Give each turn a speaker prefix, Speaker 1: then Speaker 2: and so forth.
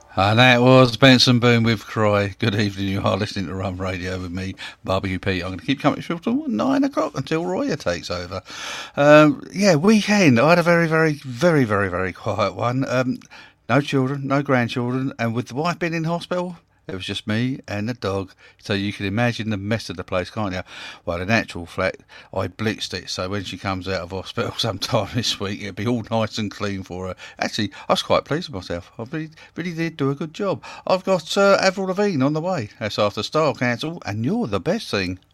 Speaker 1: And that was Benson Boone with Cry. Good evening, you are listening to Rum Radio with me, Barbecue Pete. I'm going to keep coming till 9 o'clock until Roya takes over. Weekend. I had a very, very, very, very, very quiet one. No children, no grandchildren, and with the wife being in hospital, it was just me and the dog. So you can imagine the mess of the place, can't you? Well, in actual fact, I blitzed it. So when she comes out of hospital sometime this week, it'll be all nice and clean for her. Actually, I was quite pleased with myself. I really did do a good job. I've got Avril Lavigne on the way. That's after Star Council, and you're the best thing.